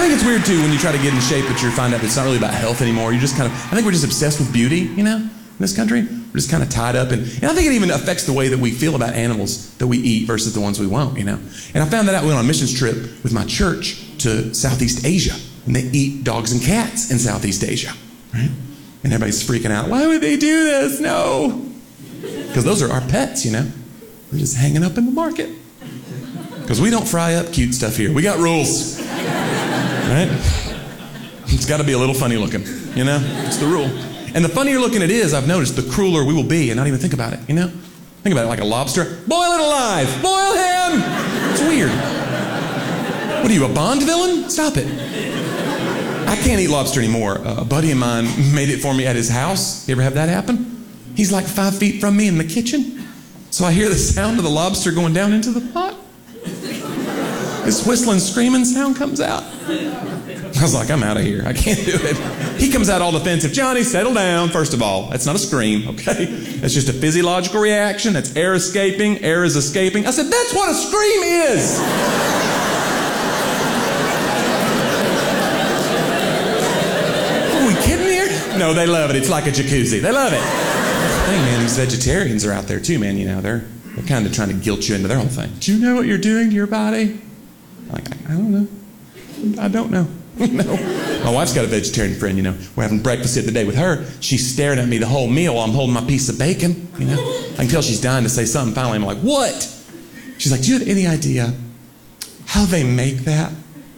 think it's weird too when you try to get in shape, but you find out that it's not really about health anymore. You just I think we're just obsessed with beauty, you know, in this country. We're just kind of tied up. And I think it even affects the way that we feel about animals that we eat versus the ones we won't, you know. And I found that out. We went on a missions trip with my church to Southeast Asia, and they eat dogs and cats in Southeast Asia, right? And everybody's freaking out. Why would they do this? No. Because those are our pets, you know. We're just hanging up in the market. Because we don't fry up cute stuff here. We got rules. Right? It's got to be a little funny looking, you know? It's the rule. And the funnier looking it is, I've noticed, the crueler we will be and not even think about it, you know? Think about it like a lobster. Boil it alive! Boil him! It's weird. What are you, a Bond villain? Stop it. I can't eat lobster anymore. A buddy of mine made it for me at his house. You ever have that happen? He's like 5 feet from me in the kitchen. So I hear the sound of the lobster going down into the pot. This whistling, screaming sound comes out. I was like, I'm out of here. I can't do it. He comes out all defensive. Johnny, settle down. First of all, that's not a scream, okay? That's just a physiological reaction. That's air escaping. Air is escaping. I said, that's what a scream is. Are we kidding here? No, they love it. It's like a jacuzzi. They love it. Hey, man, these vegetarians are out there too, man. You know, they're kind of trying to guilt you into their whole thing. Do you know what you're doing to your body? I'm like, I don't know. I don't know. No. My wife's got a vegetarian friend, you know. We're having breakfast the other day with her. She's staring at me the whole meal while I'm holding my piece of bacon, you know. I can tell she's dying to say something. Finally, I'm like, what? She's like, do you have any idea how they make that?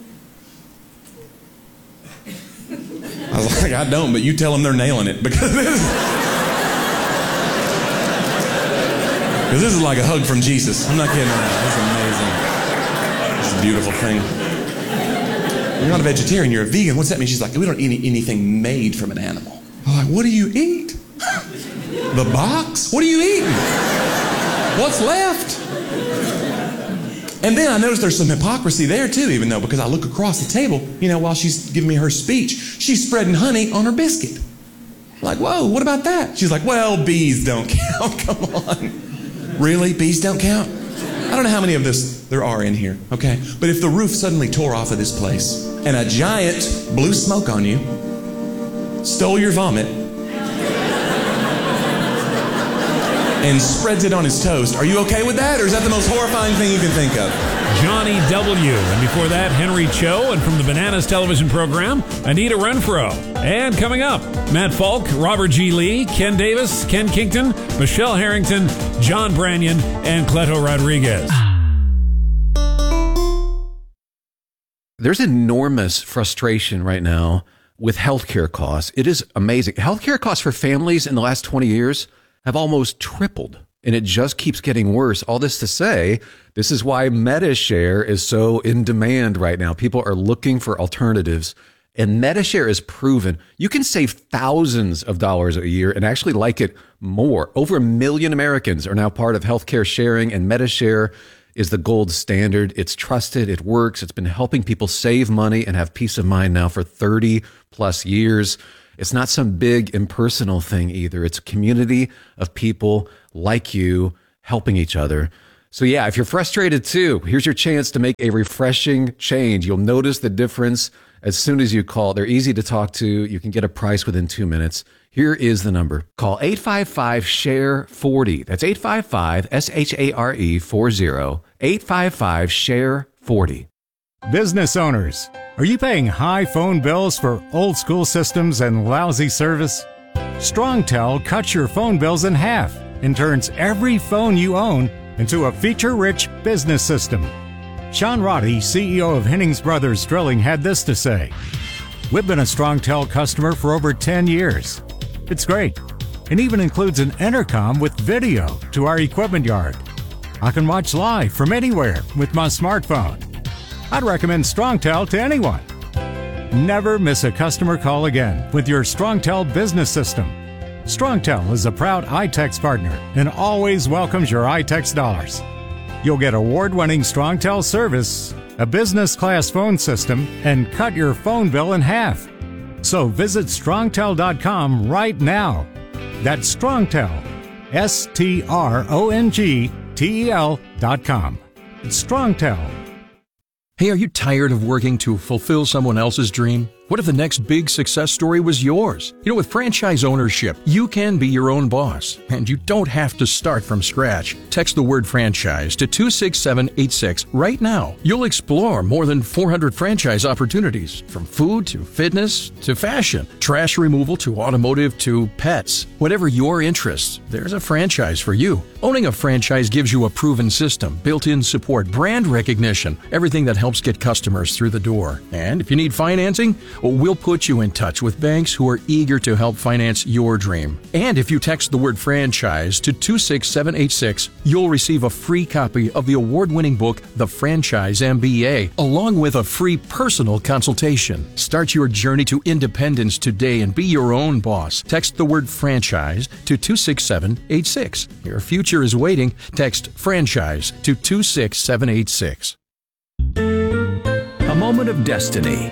I was like, I don't, but you tell them they're nailing it because this is like a hug from Jesus. I'm not kidding around. It's amazing. It's a beautiful thing. You're not a vegetarian, you're a vegan. What's that mean? She's like, we don't eat anything made from an animal. I'm like, what do you eat? The box? What are you eating? What's left? And then I noticed there's some hypocrisy there too, even though, because I look across the table, you know, while she's giving me her speech, she's spreading honey on her biscuit. I'm like, whoa, what about that? She's like, well, bees don't count. Come on. Really? Bees don't count? I don't know how many of this there are in here, okay? But if the roof suddenly tore off of this place and a giant blew smoke on you, stole your vomit, and spreads it on his toast, are you okay with that? Or is that the most horrifying thing you can think of? Johnny W. And before that, Henry Cho. And from the Bananas television program, Anita Renfro. And coming up, Matt Falk, Robert G. Lee, Ken Davis, Ken Kington, Michelle Harrington, John Branyan, and Cleto Rodriguez. There's enormous frustration right now with healthcare costs. It is amazing. Healthcare costs for families in the last 20 years have almost tripled, and it just keeps getting worse. All this to say, this is why MediShare is so in demand right now. People are looking for alternatives, and MediShare is proven. You can save thousands of dollars a year and actually like it more. Over 1 million Americans are now part of healthcare sharing, and MediShare is the gold standard. It's trusted. It works. It's been helping people save money and have peace of mind now for 30 plus years. It's not some big impersonal thing either. It's a community of people like you helping each other. So yeah, if you're frustrated too, here's your chance to make a refreshing change. You'll notice the difference as soon as you call. They're easy to talk to. You can get a price within 2 minutes. Here is the number. Call 855-SHARE-40. That's 855-SHARE-40. 855-SHARE-40. Business owners, are you paying high phone bills for old school systems and lousy service? StrongTel cuts your phone bills in half and turns every phone you own into a feature-rich business system. Sean Roddy, CEO of Hennings Brothers Drilling, had this to say: "We've been a StrongTel customer for over 10 years. It's great, and even includes an intercom with video to our equipment yard. I can watch live from anywhere with my smartphone. I'd recommend StrongTel to anyone. Never miss a customer call again with your StrongTel business system. StrongTel is a proud iTex partner and always welcomes your iTex dollars. You'll get award-winning StrongTel service, a business-class phone system, and cut your phone bill in half. So visit StrongTel.com right now. That's StrongTel, StrongTel.com. It's StrongTel. Hey, are you tired of working to fulfill someone else's dream? What if the next big success story was yours? You know, with franchise ownership, you can be your own boss, and you don't have to start from scratch. Text the word franchise to 26786 right now. You'll explore more than 400 franchise opportunities, from food to fitness to fashion, trash removal to automotive to pets. Whatever your interests, there's a franchise for you. Owning a franchise gives you a proven system, built-in support, brand recognition, everything that helps get customers through the door. And if you need financing, well, we'll put you in touch with banks who are eager to help finance your dream. And if you text the word franchise to 26786, you'll receive a free copy of the award-winning book, The Franchise MBA, along with a free personal consultation. Start your journey to independence today and be your own boss. Text the word franchise to 26786. Your future is waiting. Text franchise to 26786. A moment of destiny.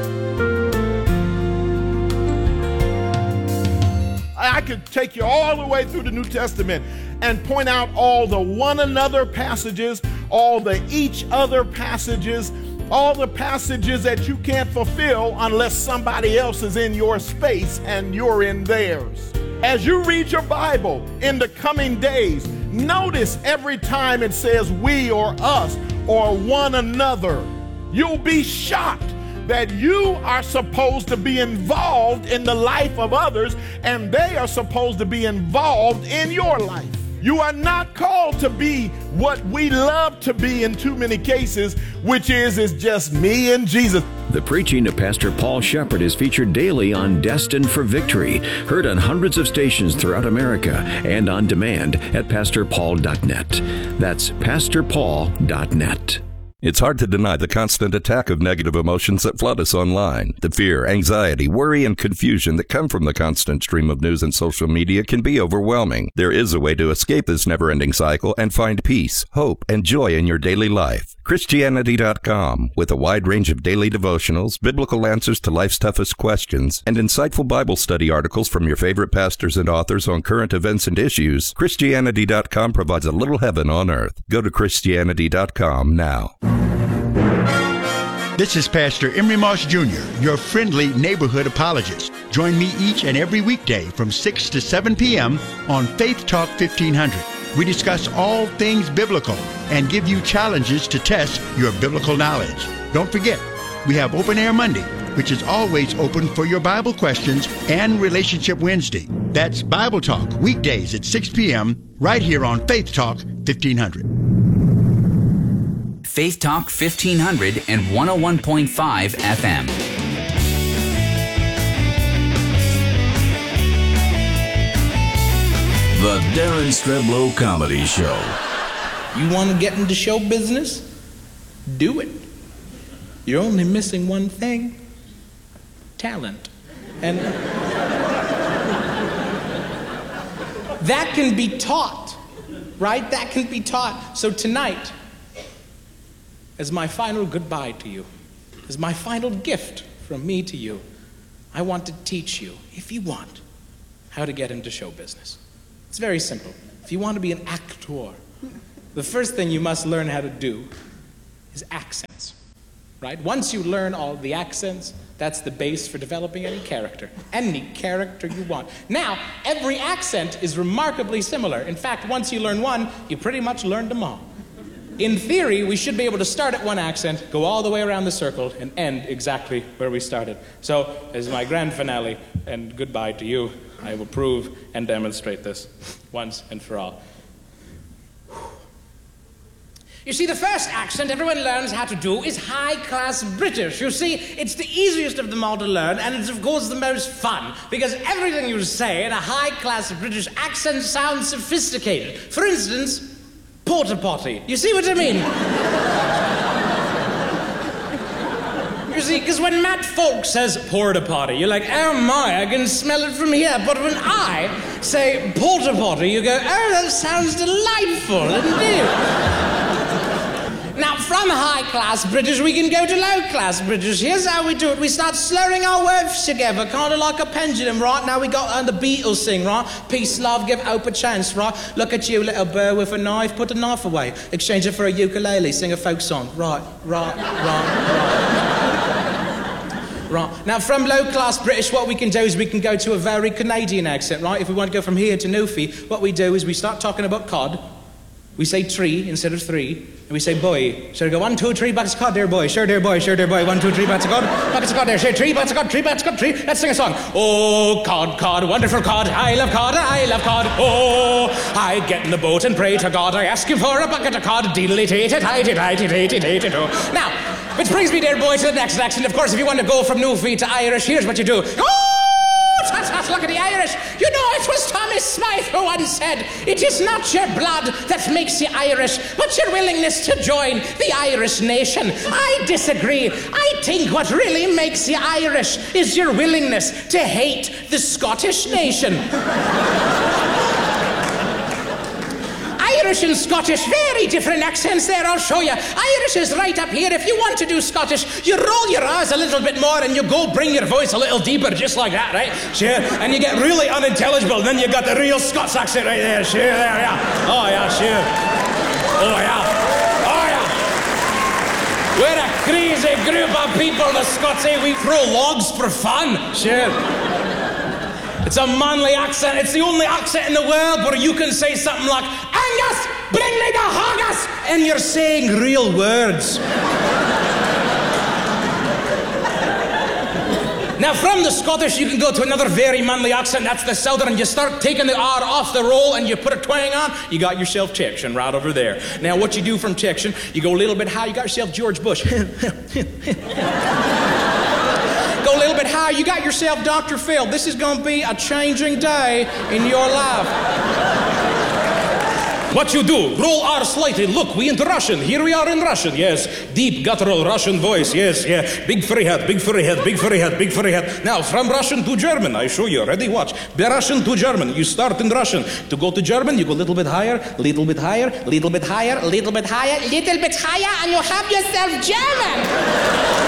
I could take you all the way through the New Testament and point out all the one another passages, all the each other passages, all the passages that you can't fulfill unless somebody else is in your space and you're in theirs. As you read your Bible in the coming days, notice every time it says we or us or one another. You'll be shocked that you are supposed to be involved in the life of others, and they are supposed to be involved in your life. You are not called to be what we love to be in too many cases, which is just me and Jesus. The preaching of Pastor Paul Shepherd is featured daily on Destined for Victory, heard on hundreds of stations throughout America and on demand at pastorpaul.net. That's pastorpaul.net. It's hard to deny the constant attack of negative emotions that flood us online. The fear, anxiety, worry, and confusion that come from the constant stream of news and social media can be overwhelming. There is a way to escape this never-ending cycle and find peace, hope, and joy in your daily life. Christianity.com, with a wide range of daily devotionals, biblical answers to life's toughest questions, and insightful Bible study articles from your favorite pastors and authors on current events and issues, Christianity.com provides a little heaven on earth. Go to Christianity.com now. This is Pastor Emery Moss Jr., your friendly neighborhood apologist. Join me each and every weekday from 6 to 7 p.m. on Faith Talk 1500. We discuss all things biblical and give you challenges to test your biblical knowledge. Don't forget, we have Open Air Monday, which is always open for your Bible questions, and Relationship Wednesday. That's Bible Talk, weekdays at 6 p.m. right here on Faith Talk 1500. Faith Talk 1500 and 101.5 FM. The Darren Streblow Comedy Show. You want to get into show business? Do it. You're only missing one thing: talent. And that can be taught, right? That can be taught. So tonight, as my final goodbye to you, as my final gift from me to you, I want to teach you, if you want, how to get into show business. It's very simple. If you want to be an actor, the first thing you must learn how to do is accents, right? Once you learn all the accents, that's the base for developing any character you want. Now, every accent is remarkably similar. In fact, once you learn one, you pretty much learned them all. In theory, we should be able to start at one accent, go all the way around the circle, and end exactly where we started. So, as my grand finale and goodbye to you, I will prove and demonstrate this once and for all. You see, the first accent everyone learns how to do is high-class British. You see, it's the easiest of them all to learn, and it's, of course, the most fun, because everything you say in a high-class British accent sounds sophisticated. For instance, porta potty. You see what I mean? You see, because when Matt Falk says porta potty, you're like, oh my, I can smell it from here. But when I say porta potty, you go, oh, that sounds delightful indeed. Now, from high-class British, we can go to low-class British. Here's how we do it. We start slurring our words together, kind of like a pendulum, right? Now we got the Beatles sing, right? Peace, love, give hope a chance, right? Look at you, little bird with a knife, put the knife away. Exchange it for a ukulele, sing a folk song. Right. Right. Now, from low-class British, what we can do is we can go to a very Canadian accent, right? If we want to go from here to Newfie, what we do is we start talking about cod. We say tree instead of three, and we say boy. So we go 1, 2, 3 buckets of cod there, boy. Sure there, boy. Sure there, boy. 1, 2, 3 buckets of cod. Buckets of cod there. Say 3 buckets of cod. 3 buckets of cod. 3. Let's sing a song. Oh, cod, cod, wonderful cod. I love cod. I love cod. Oh, I get in the boat and pray to God. I ask him for a bucket of cod. Diddly-tate-it, oh. Now, which brings me, dear boy, to the next accent. Of course, if you want to go from Newfie to Irish, here's what you do. Look at the Irish. You know, it was Thomas Smythe who once said, it is not your blood that makes you Irish, but your willingness to join the Irish nation. I disagree. I think what really makes you Irish is your willingness to hate the Scottish nation. Irish and Scottish, very different accents there, I'll show you. Irish is right up here. If you want to do Scottish, you roll your eyes a little bit more and you go bring your voice a little deeper, just like that, right? Sure. And you get really unintelligible. Then you got the real Scots accent right there. Sure, there, yeah. Oh, yeah, sure. Oh, yeah. Oh, yeah. We're a crazy group of people, the Scots, eh? We throw logs for fun. Sure. It's a manly accent. It's the only accent in the world where you can say something like, Angus, bring me the haggis, and you're saying real words. Now, from the Scottish, you can go to another very manly accent. That's the Southern. You start taking the R off the roll and you put a twang on, you got yourself Texan right over there. Now, what you do from Texan, you go a little bit high, you got yourself George Bush. Go a little bit higher, you got yourself Dr. Phil. This is going to be a changing day in your life. What you do, roll R slightly. Look, we into Russian. Here we are in Russian, yes. Deep, guttural Russian voice, yes, yeah. Big furry head, big furry head, big furry head, big furry head. Now, from Russian to German, I show you. Ready, watch. Russian to German. You start in Russian. To go to German, you go a little bit higher, little bit higher, little bit higher, little bit higher, little bit higher, and you have yourself German.